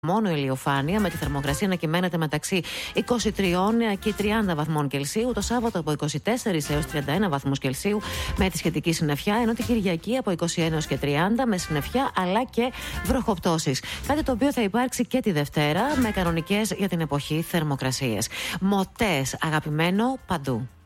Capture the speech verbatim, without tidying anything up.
Μόνο ηλιοφάνεια, με τη θερμοκρασία να κυμαίνεται μεταξύ είκοσι τρία και τριάντα βαθμών Κελσίου. Το Σάββατο από είκοσι τέσσερα έως τριάντα ένα βαθμούς Κελσίου με τη σχετική συννεφιά. Ενώ την Κυριακή από είκοσι ένα έως και τριάντα με συννεφιά αλλά και βροχοπτώσεις. Κάτι το οποίο θα υπάρξει και τη Δευτέρα με κανονικές για την εποχή θερμοκρασίες. Μοτές, αγαπημένο παντού.